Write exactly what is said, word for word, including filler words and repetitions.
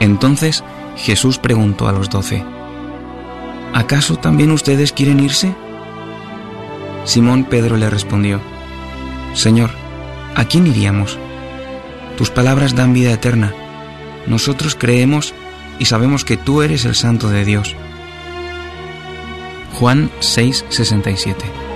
Entonces Jesús preguntó a los doce: ¿acaso también ustedes quieren irse? Simón Pedro le respondió: Señor, ¿a quién iríamos? Tus palabras dan vida eterna. Nosotros creemos y sabemos que tú eres el Santo de Dios. Juan seis, sesenta y siete.